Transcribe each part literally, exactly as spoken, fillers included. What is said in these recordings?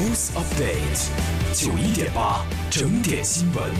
News Update， 九一点八整点新闻。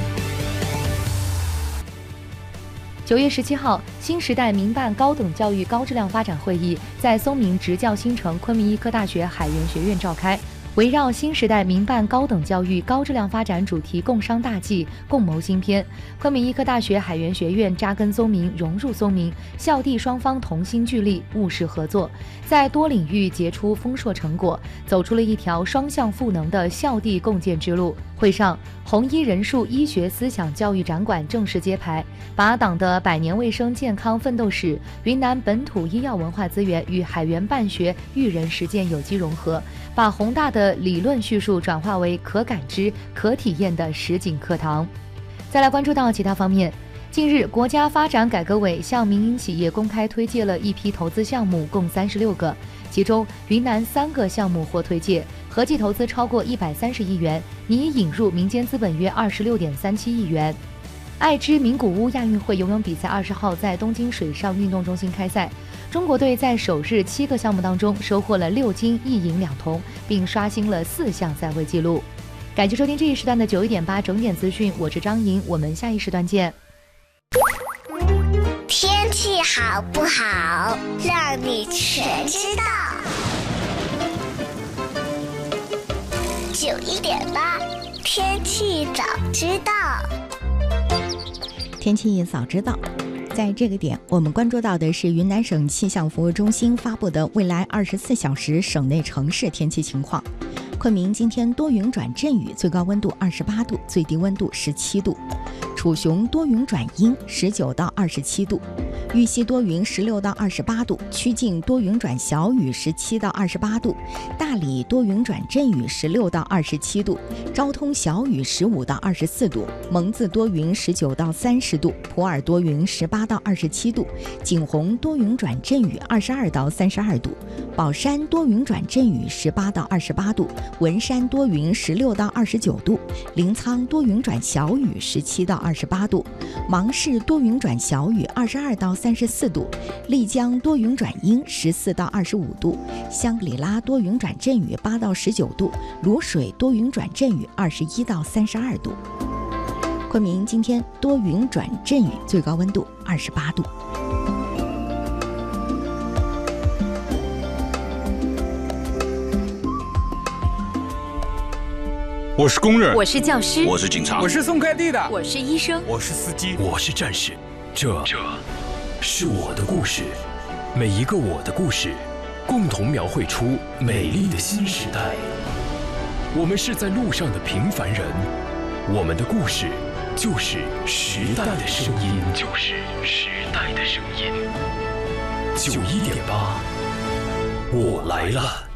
九月十七号，新时代民办高等教育高质量发展会议在松明职教新城昆明医科大学海员学院召开。围绕新时代民办高等教育高质量发展主题共商大计，共谋新篇，昆明医科大学海员学院扎根松明，融入松明，校地双方同心聚力，务实合作，在多领域结出丰硕成果，走出了一条双向赋能的校地共建之路。会上，红衣人数医学思想教育展馆正式揭牌，把党的百年卫生健康奋斗史、云南本土医药文化资源与海员办学育人实践有机融合，把宏大的理论叙述转化为可感知、可体验的实景课堂。再来关注到其他方面，近日，国家发展改革委向民营企业公开推介了一批投资项目，共三十六个，其中云南三个项目获推介，合计投资超过一百三十亿元，拟引入民间资本约二十六点三七亿元。爱知名古屋亚运会游泳比赛二十号在东京水上运动中心开赛，中国队在首日七个项目当中收获了六金一银两铜，并刷新了四项赛会纪录。感谢收听这一时段的九一点八整点资讯，我是张莹，我们下一时段见。 天气好不好，让你全知道。九一点八，天气早知道。 天气早知道，在这个点，我们关注到的是云南省气象服务中心发布的未来二十四小时省内城市天气情况。昆明今天多云转阵雨，最高温度二十八度，最低温度十七度。楚雄多云转阴，十九到二十七度。玉溪多云，十六到二十八度；曲靖多云转小雨，十七到二十八度；大理多云转阵雨，十六到二十七度；昭通小雨，十五到二十四度；蒙自多云，十九到三十度；普洱多云，十八到二十七度；景洪多云转阵雨，二十二到三十二度；宝山多云转阵雨，十八到二十八度；文山多云，十六到二十九度；临沧多云转小雨，十七到二十八度；芒市多云转小雨，二十二到三十四度；丽江多云转阴，十四到二十五度；香格里拉多云转阵雨，八到十九度；卤水多云转阵雨，二十一到三十二度。昆明今天多云转阵雨，最高温度二十八度。 我是工人， 我是教师， 我是警察， 我是送快递的， 我是医生， 我是司机，我是战士。这这是我的故事，每一个我的故事，共同描绘出美丽的新时代。我们是在路上的平凡人，我们的故事就是时代的声音，就是时代的声音。九一点八，我来了。